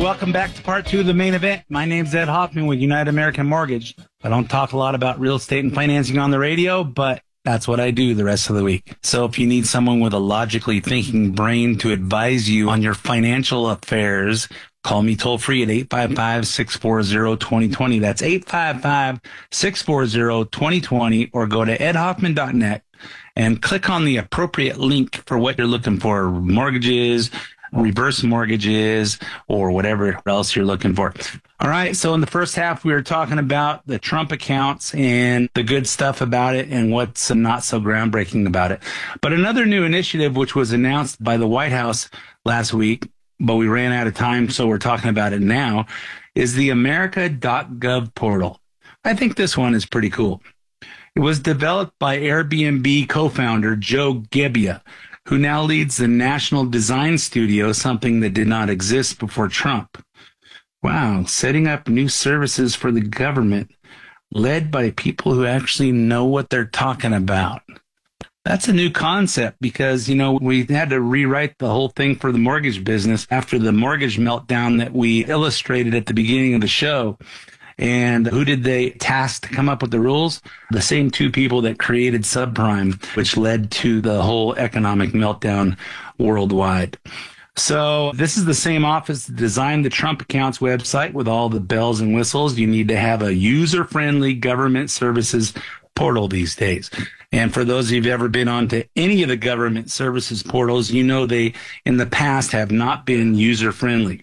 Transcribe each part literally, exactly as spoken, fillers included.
welcome back to part two of the main event. My name's Ed Hoffman with United American Mortgage. I don't talk a lot about real estate and financing on the radio, but that's what I do the rest of the week. So if you need someone with a logically thinking brain to advise you on your financial affairs, call me toll free at eight five five, six four zero, two zero two zero. That's eight five five, six four zero, two zero two zero, or go to ed hoffman dot net and click on the appropriate link for what you're looking for, mortgages, reverse mortgages, or whatever else you're looking for. All right. So in the first half, we were talking about the Trump accounts and the good stuff about it and what's not so groundbreaking about it. But another new initiative, which was announced by the White House last week, but we ran out of time, so we're talking about it now, is the america dot gov portal. I think this one is pretty cool. It was developed by Airbnb co-founder Joe Gebbia, who now leads the National Design Studio, something that did not exist before Trump. Wow, setting up new services for the government, led by people who actually know what they're talking about. That's a new concept because, you know, we had to rewrite the whole thing for the mortgage business after the mortgage meltdown that we illustrated at the beginning of the show. And who did they task to come up with the rules? The same two people that created subprime, which led to the whole economic meltdown worldwide. So this is the same office that designed the Trump Accounts website with all the bells and whistles. You need to have a user-friendly government services portal these days. And for those of you who've ever been onto any of the government services portals, you know they, in the past, have not been user-friendly.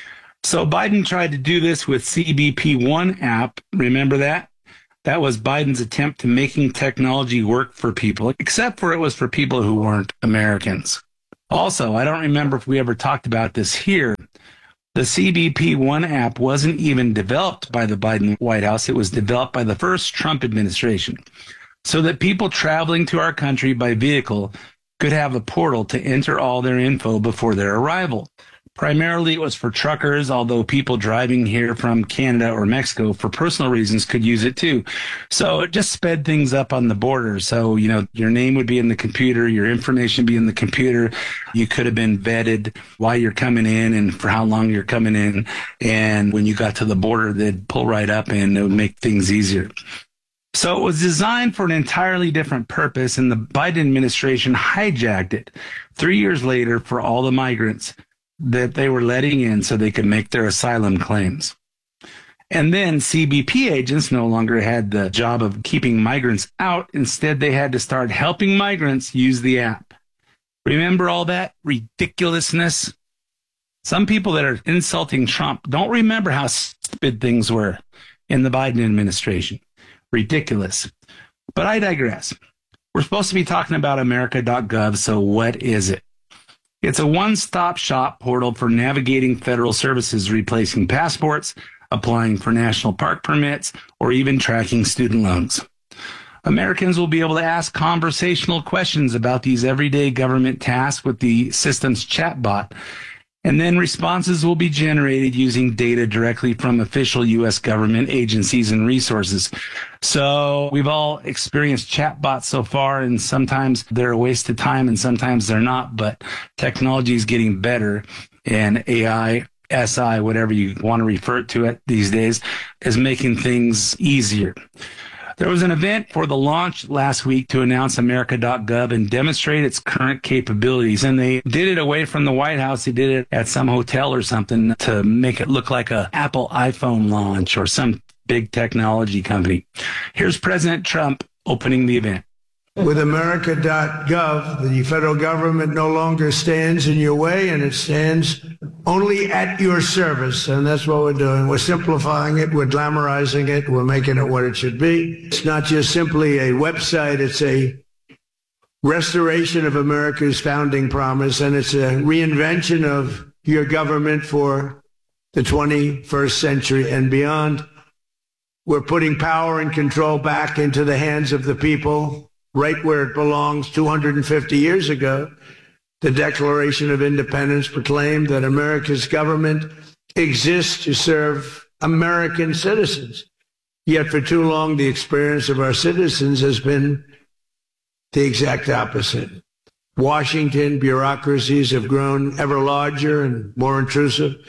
So Biden tried to do this with C B P One app. Remember that? That was Biden's attempt to making technology work for people, except for it was for people who weren't Americans. Also, I don't remember if we ever talked about this here. The C B P One app wasn't even developed by the Biden White House. It was developed by the first Trump administration so that people traveling to our country by vehicle could have a portal to enter all their info before their arrival. Primarily, it was for truckers, although people driving here from Canada or Mexico for personal reasons could use it too. So it just sped things up on the border. So, you know, your name would be in the computer, your information be in the computer. You could have been vetted while you're coming in and for how long you're coming in. And when you got to the border, they'd pull right up and it would make things easier. So it was designed for an entirely different purpose, and the Biden administration hijacked it three years later for all the migrants that they were letting in so they could make their asylum claims. And then C B P agents no longer had the job of keeping migrants out. Instead, they had to start helping migrants use the app. Remember all that ridiculousness? Some people that are insulting Trump don't remember how stupid things were in the Biden administration. Ridiculous. But I digress. We're supposed to be talking about america dot gov, so what is it? It's a one-stop shop portal for navigating federal services, replacing passports, applying for national park permits, or even tracking student loans. Americans will be able to ask conversational questions about these everyday government tasks with the system's chatbot, and then responses will be generated using data directly from official U S government agencies and resources. So we've all experienced chatbots so far, and sometimes they're a waste of time and sometimes they're not, but technology is getting better, and A I, S I, whatever you want to refer to it these days, is making things easier. There was an event for the launch last week to announce america dot gov and demonstrate its current capabilities. And they did it away from the White House. They did it at some hotel or something to make it look like a Apple iPhone launch or some big technology company. Here's President Trump opening the event. With america dot gov, the federal government no longer stands in your way, and it stands only at your service. And that's what we're doing. We're simplifying it. We're glamorizing it. We're making it what it should be. It's not just simply a website. It's a restoration of America's founding promise, and it's a reinvention of your government for the twenty-first century and beyond. We're putting power and control back into the hands of the people, right where it belongs. Two hundred fifty years ago, the Declaration of Independence proclaimed that America's government exists to serve American citizens. Yet for too long, the experience of our citizens has been the exact opposite. Washington bureaucracies have grown ever larger and more intrusive,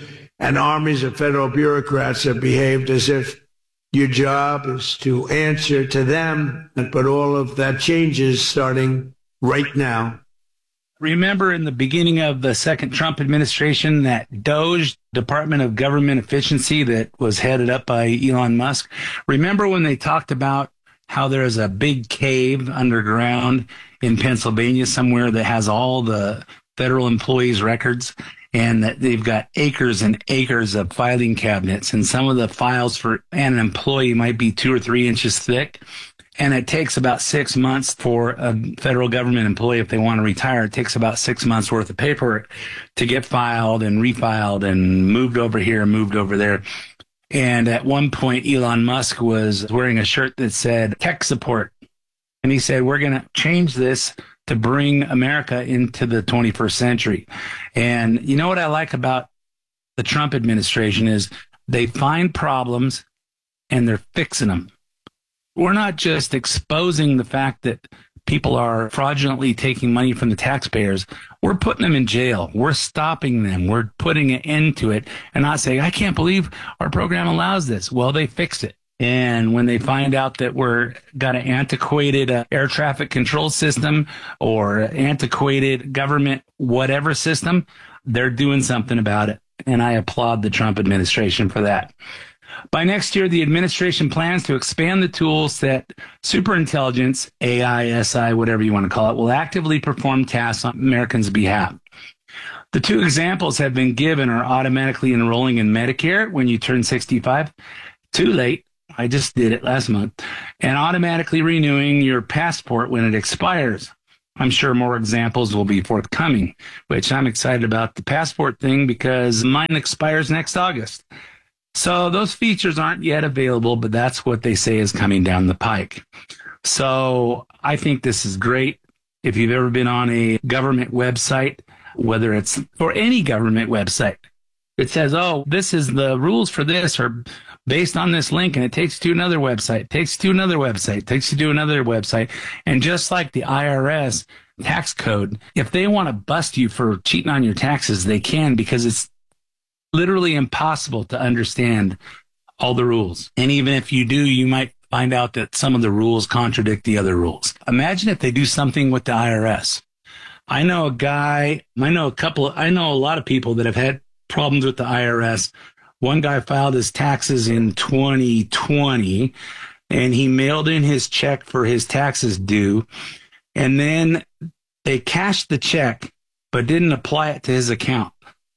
and armies of federal bureaucrats have behaved as if your job is to answer to them, but all of that changes starting right now. Remember in the beginning of the second Trump administration, that DOGE, Department of Government Efficiency, that was headed up by Elon Musk? Remember when they talked about how there is a big cave underground in Pennsylvania somewhere that has all the federal employees' records, and that they've got acres and acres of filing cabinets, and some of the files for an employee might be two or three inches thick. And it takes about six months for a federal government employee, if they want to retire, it takes about six months worth of paperwork to get filed and refiled and moved over here and moved over there. And at one point, Elon Musk was wearing a shirt that said tech support. And he said, we're going to change this to bring America into the twenty-first century. And you know what I like about the Trump administration is they find problems and they're fixing them. We're not just exposing the fact that people are fraudulently taking money from the taxpayers. We're putting them in jail. We're stopping them. We're putting an end to it and not saying, I can't believe our program allows this. Well, they fixed it. And when they find out that we're got an antiquated uh, air traffic control system or antiquated government whatever system, they're doing something about it. And I applaud the Trump administration for that. By next year, the administration plans to expand the tools that superintelligence, A I, S I, whatever you want to call it, will actively perform tasks on Americans' behalf. The two examples have been given are automatically enrolling in Medicare when you turn sixty-five. Too late. I just did it last month. And automatically renewing your passport when it expires. I'm sure more examples will be forthcoming, which I'm excited about the passport thing because mine expires next August. So those features aren't yet available, but that's what they say is coming down the pike. So I think this is great. If you've ever been on a government website, whether it's or any government website, it says, oh, this is the rules for this or based on this link, and it takes you to another website, takes you to another website, takes you to another website. And just like the I R S tax code, if they want to bust you for cheating on your taxes, they can, because it's literally impossible to understand all the rules. And even if you do, you might find out that some of the rules contradict the other rules. Imagine if they do something with the I R S. I know a guy, I know a couple, I know a lot of people that have had problems with the I R S. One guy filed his taxes in twenty twenty, and he mailed in his check for his taxes due. And then they cashed the check, but didn't apply it to his account.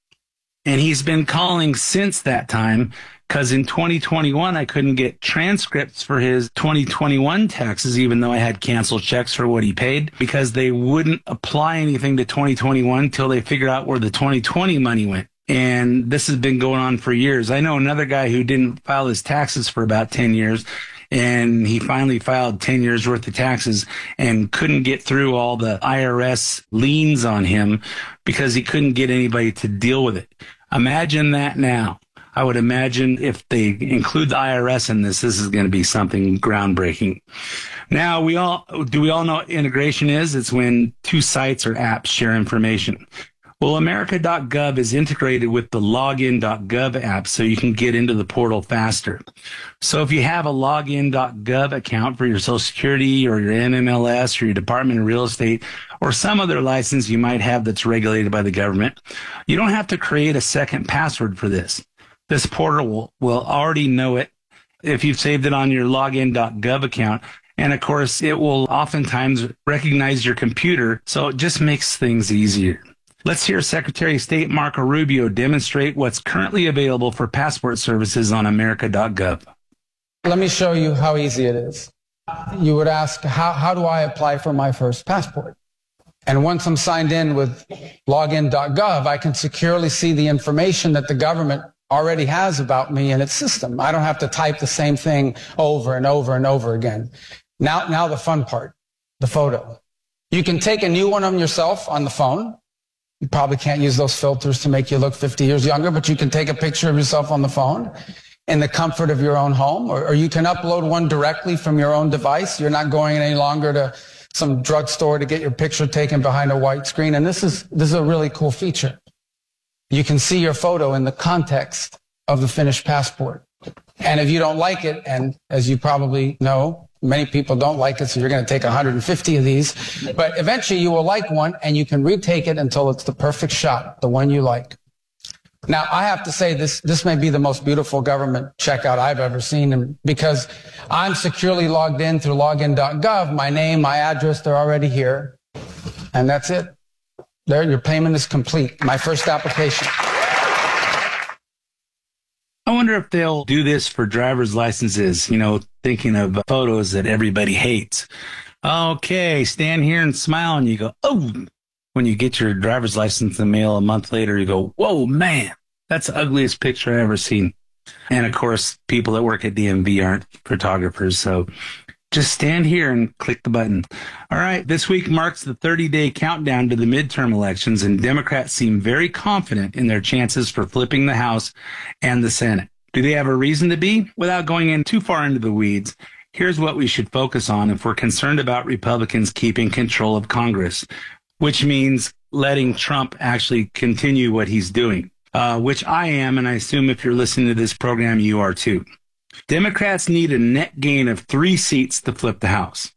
And he's been calling since that time because in twenty twenty-one, I couldn't get transcripts for his twenty twenty-one taxes, even though I had canceled checks for what he paid, because they wouldn't apply anything to twenty twenty-one until they figured out where the twenty twenty money went. And this has been going on for years. I know another guy who didn't file his taxes for about ten years, and he finally filed ten years worth of taxes and couldn't get through all the I R S liens on him because he couldn't get anybody to deal with it. Imagine that now. I would imagine if they include the I R S in this, this is going to be something groundbreaking. Now, we all do we all know what integration is? It's when two sites or apps share information. Well, America dot gov is integrated with the login dot gov app so you can get into the portal faster. So if you have a login dot gov account for your Social Security or your M M L S or your Department of Real Estate or some other license you might have that's regulated by the government, you don't have to create a second password for this. This portal will, will already know it if you've saved it on your login dot gov account. And of course, it will oftentimes recognize your computer, so it just makes things easier. Let's hear Secretary of State Marco Rubio demonstrate what's currently available for passport services on America dot gov. Let me show you how easy it is. You would ask, how, how do I apply for my first passport? And once I'm signed in with login dot gov, I can securely see the information that the government already has about me in its system. I don't have to type the same thing over and over and over again. Now, now the fun part, the photo. You can take a new one of yourself on the phone. You probably can't use those filters to make you look fifty years younger, but you can take a picture of yourself on the phone in the comfort of your own home, or, or you can upload one directly from your own device. You're not going any longer to some drugstore to get your picture taken behind a white screen. And this is, this is a really cool feature. you can see your photo in the context of the finished passport. And if you don't like it, and as you probably know, many people don't like it, so you're going to take one hundred fifty of these. But eventually you will like one, and you can retake it until it's the perfect shot, the one you like. Now, I have to say this, this may be the most beautiful government checkout I've ever seen, and because I'm securely logged in through login dot gov, my name, my address, they're already here. And that's it. There, your payment is complete. My first application. I wonder if they'll do this for driver's licenses, you know, thinking of photos that everybody hates. Okay, stand here and smile, and you go, oh. When you get your driver's license in the mail a month later, you go, whoa, man, that's the ugliest picture I've ever seen. And, of course, people that work at D M V aren't photographers, so just stand here and click the button. All right, this week marks the thirty-day countdown to the midterm elections, and Democrats seem very confident in their chances for flipping the House and the Senate. Do they have a reason to be? Without going in too far into the weeds, here's what we should focus on if we're concerned about Republicans keeping control of Congress, which means letting Trump actually continue what he's doing, uh, which I am, and I assume if you're listening to this program, you are too. Democrats need a net gain of three seats to flip the House.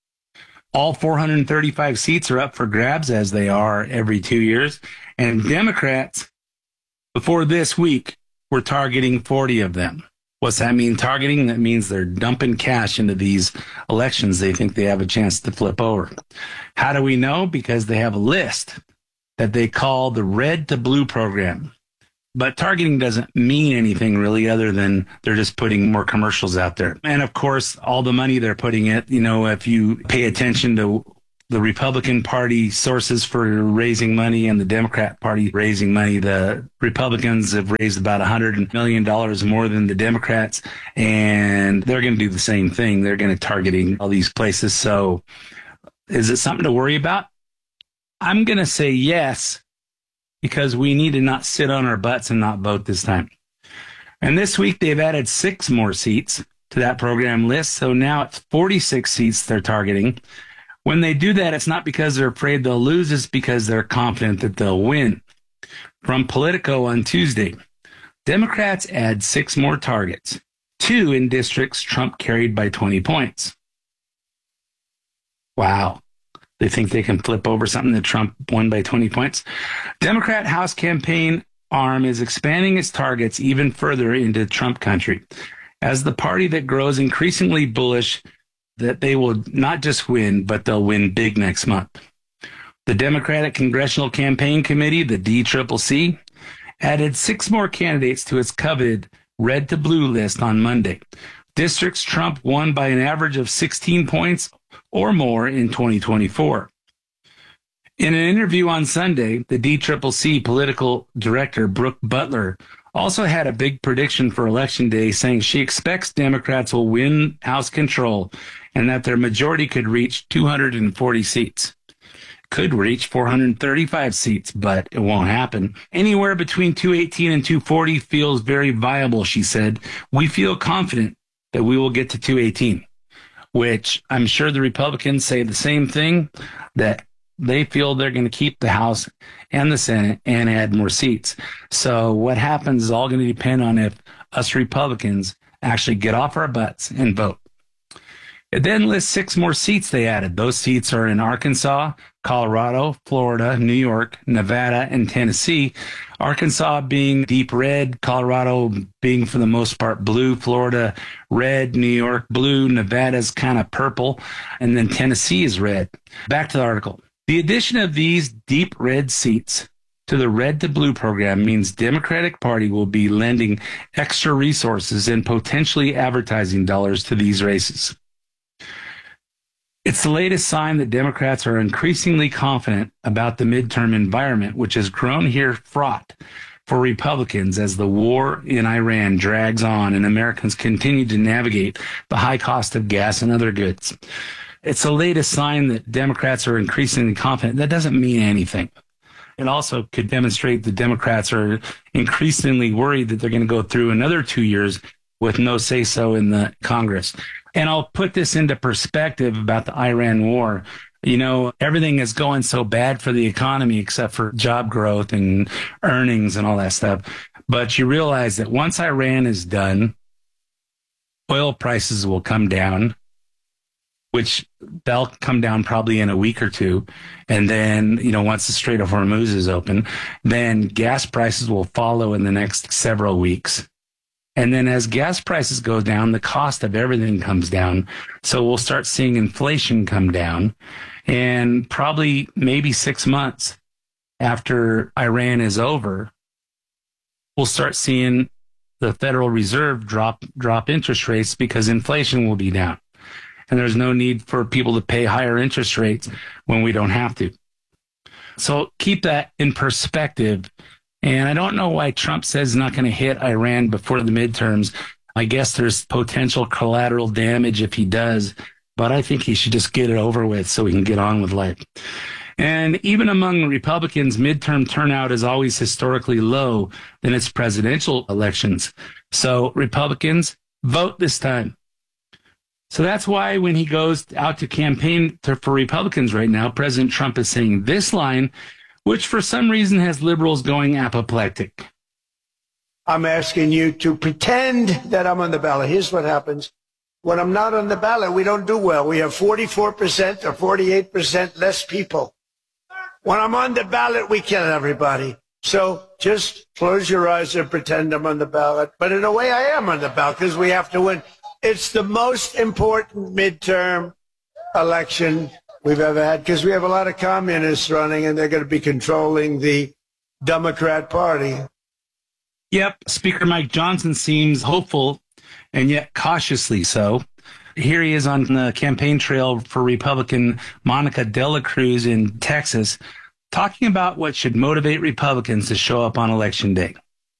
All four hundred thirty-five seats are up for grabs, as they are every two years, and Democrats, before this week, were targeting forty of them. What's that mean, targeting? That means they're dumping cash into these elections they think they have a chance to flip over. How do we know? Because they have a list that they call the Red to Blue program. But targeting doesn't mean anything really other than they're just putting more commercials out there. And of course, all the money they're putting it, you know, if you pay attention to the Republican Party sources for raising money and the Democrat Party raising money, the Republicans have raised about one hundred million dollars more than the Democrats, and they're going to do the same thing. They're going to targeting all these places. So is it something to worry about? I'm going to say yes, because we need to not sit on our butts and not vote this time. And this week they've added six more seats to that program list. So now it's forty-six seats they're targeting. When they do that, it's not because they're afraid they'll lose, it's because they're confident that they'll win. From Politico on Tuesday, Democrats add six more targets, two in districts Trump carried by twenty points. Wow. They think they can flip over something that Trump won by twenty points. Democrat House campaign arm is expanding its targets even further into Trump country, as the party that grows increasingly bullish that they will not just win, but they'll win big next month. The Democratic Congressional Campaign Committee, the D C C C, added six more candidates to its coveted Red to Blue list on Monday. Districts Trump won by an average of sixteen points or more in twenty twenty-four. In an interview on Sunday, the D C C C political director, Brooke Butler, also had a big prediction for Election Day, saying she expects Democrats will win House control and that their majority could reach two hundred forty seats. Could reach four hundred thirty-five seats, but it won't happen. Anywhere between two eighteen and two forty feels very viable, she said. We feel confident that we will get to two eighteen, which I'm sure the Republicans say the same thing, that they feel they're going to keep the House and the Senate and add more seats. So what happens is all going to depend on if us Republicans actually get off our butts and vote. It then lists six more seats they added. Those seats are in Arkansas, Colorado, Florida, New York, Nevada, and Tennessee. Arkansas being deep red, Colorado being for the most part blue, Florida red, New York blue, Nevada's kind of purple, and then Tennessee is red. Back to the article. The addition of these deep red seats to the Red to Blue program means Democratic Party will be lending extra resources and potentially advertising dollars to these races. It's the latest sign that Democrats are increasingly confident about the midterm environment, which has grown here fraught for Republicans as the war in Iran drags on and Americans continue to navigate the high cost of gas and other goods. It's the latest sign that Democrats are increasingly confident. That doesn't mean anything. It also could demonstrate that Democrats are increasingly worried that they're going to go through another two years with no say-so in the Congress. And I'll put this into perspective about the Iran war. you know, everything is going so bad for the economy except for job growth and earnings and all that stuff. But you realize that once Iran is done, oil prices will come down, which they'll come down probably in a week or two. And then, you know, once the Strait of Hormuz is open, then gas prices will follow in the next several weeks. And then as gas prices go down, the cost of everything comes down. So we'll start seeing inflation come down. And probably maybe six months after Iran is over, we'll start seeing the Federal Reserve drop drop interest rates because inflation will be down. And there's no need for people to pay higher interest rates when we don't have to. So keep that in perspective. And I don't know why Trump says he's not going to hit Iran before the midterms. I guess there's potential collateral damage if he does, but I think he should just get it over with so we can get on with life. And even among Republicans, midterm turnout is always historically low than its presidential elections. So Republicans, vote this time. So that's why when he goes out to campaign to, for Republicans right now, President Trump is saying this line, which for some reason has liberals going apoplectic. I'm asking you to pretend that I'm on the ballot. Here's what happens. When I'm not on the ballot, we don't do well. We have forty-four percent or forty-eight percent less people. When I'm on the ballot, we kill everybody. So just close your eyes and pretend I'm on the ballot. But in a way, I am on the ballot because we have to win. It's the most important midterm election we've ever had because we have a lot of communists running and they're going to be controlling the Democrat Party. Yep. Speaker Mike Johnson seems hopeful and yet cautiously so. Here he is on the campaign trail for Republican Monica De La Cruz in Texas, talking about what should motivate Republicans to show up on Election Day.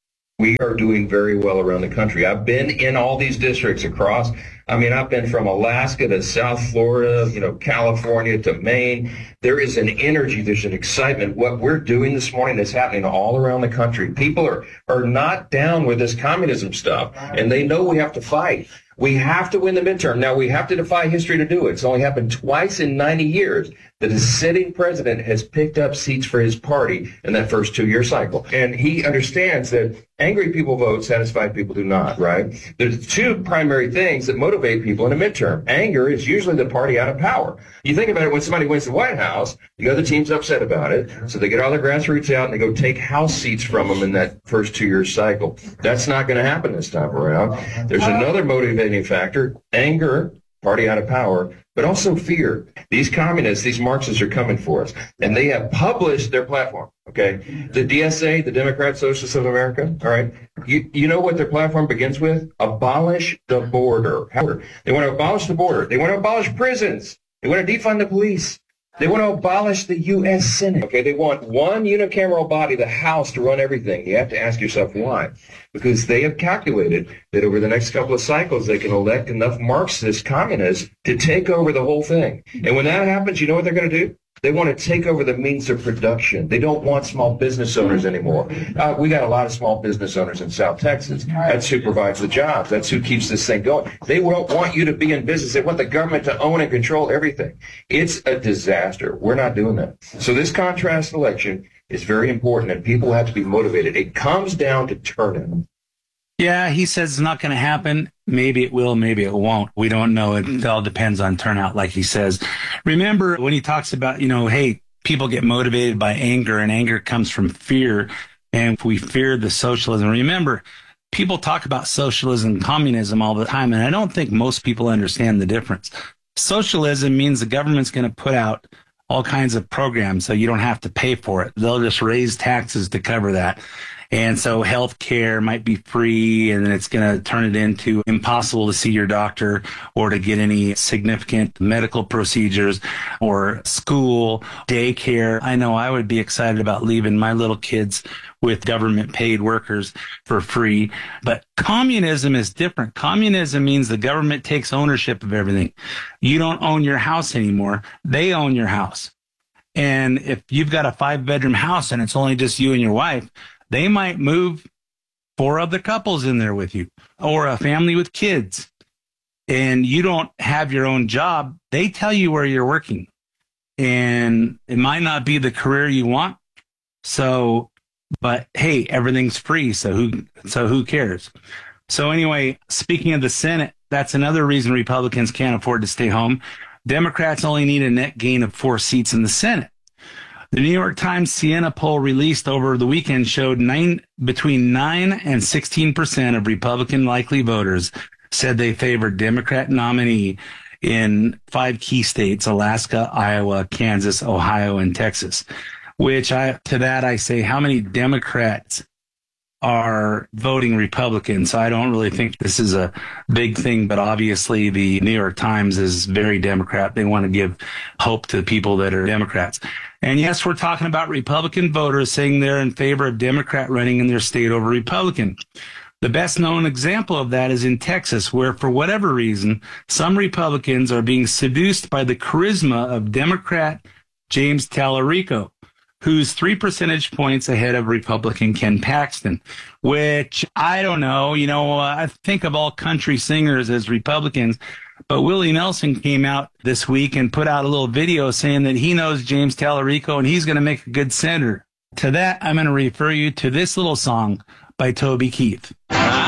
We are doing very well around the country. I've been in all these districts across. I mean, I've been from Alaska to South Florida, you know, California to Maine. There is an energy, there's an excitement. What we're doing this morning is happening all around the country. People are, are not down with this communism stuff, and they know we have to fight. We have to win the midterm. Now, we have to defy history to do it. It's only happened twice in ninety years that a sitting president has picked up seats for his party in that first two-year cycle. And he understands that angry people vote, satisfied people do not, right? There's two primary things that motivate people in a midterm. Anger is usually the party out of power. You think about it, when somebody wins the White House, the other team's upset about it, so they get all their grassroots out and they go take House seats from them in that first two-year cycle. That's not going to happen this time around. There's another motivating factor, anger, party out of power, but also fear. These communists, these Marxists are coming for us, and they have published their platform, okay? The D S A, the Democrat Socialists of America, all right? You, you know what their platform begins with? Abolish the border. They want to abolish the border. They want to abolish prisons. They want to defund the police. They want to abolish the U S Senate. Okay, they want one unicameral body, the House, to run everything. You have to ask yourself why. Because they have calculated that over the next couple of cycles, they can elect enough Marxist communists to take over the whole thing. And when that happens, you know what they're going to do? They want to take over the means of production. They don't want small business owners anymore. Uh, we got a lot of small business owners in South Texas. That's who provides the jobs. That's who keeps this thing going. They don't want you to be in business. They want the government to own and control everything. It's a disaster. We're not doing that. So this contrast election is very important, and people have to be motivated. It comes down to turnout. Yeah, he says it's not going to happen. Maybe it will, maybe it won't. We don't know. It all depends on turnout, like he says. Remember when he talks about, you know, hey, people get motivated by anger, and anger comes from fear. And if we fear the socialism, remember, people talk about socialism and communism all the time, and I don't think most people understand the difference. Socialism means the government's going to put out all kinds of programs so you don't have to pay for it. They'll just raise taxes to cover that. And so health care might be free, and then it's going to turn it into impossible to see your doctor or to get any significant medical procedures or school, daycare. I know I would be excited about leaving my little kids with government paid workers for free. But communism is different. Communism means the government takes ownership of everything. You don't own your house anymore. They own your house. And if you've got a five bedroom house and it's only just you and your wife, they might move four other couples in there with you, or a family with kids, and you don't have your own job. They tell you where you're working. and it might not be the career you want. So, but hey, everything's free. So who, so who cares? So anyway, speaking of the Senate, that's another reason Republicans can't afford to stay home. Democrats only need a net gain of four seats in the Senate. The New York Times Siena poll released over the weekend showed nine, between nine and sixteen percent of Republican likely voters said they favored Democrat nominee in five key states: Alaska, Iowa, Kansas, Ohio, and Texas. Which I, to that I say, how many Democrats are voting Republican? So I don't really think this is a big thing, but obviously the New York Times is very Democrat. They want to give hope to people that are Democrats. And yes, we're talking about Republican voters saying they're in favor of Democrat running in their state over Republican. The best known example of that is in Texas, where for whatever reason, some Republicans are being seduced by the charisma of Democrat James Tallarico, who's three percentage points ahead of Republican Ken Paxton, which I don't know. You know, uh, I think of all country singers as Republicans, but Willie Nelson came out this week and put out a little video saying that he knows James Tallarico and he's going to make a good senator. To that, I'm going to refer you to this little song by Toby Keith.